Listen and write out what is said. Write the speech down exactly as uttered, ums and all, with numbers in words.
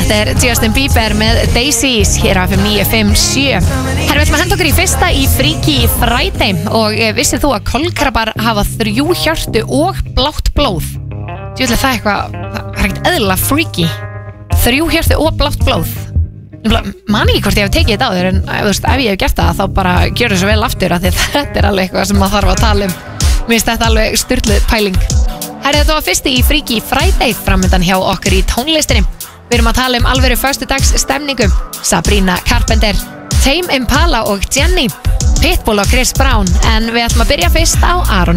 Þetta er Justin Bieber með Daisies hér á F M níu fimm sjö. Herra, við ætlum að henda okkur í fyrsta í Freaky Friday og vissið þú að kolkrabbar hafa þrjú hjörtu og blátt blóð? Þú ætla það eitthvað, það er ekkert eðlilega freaky. Þrjú hjörtu og blátt blóð. Man ekki hvort ég hef tekið þetta á þér en veist, ef ég hef gert það þá bara gjör það svo vel aftur af því að þetta er alveg eitthvað sem maður þarf að tala um. Mér finnst þetta alveg sturluð pæling. Herra, þetta var fyrsti í Freaky Friday framöndan hjá okkur í tónlistinni. Við erum að tala um alvöru föstudags stemningu. Sabrina Carpenter, Tame Impala og Jenny, Pitbull og Chris Brown. En við ætlum að byrja fyrst á Aron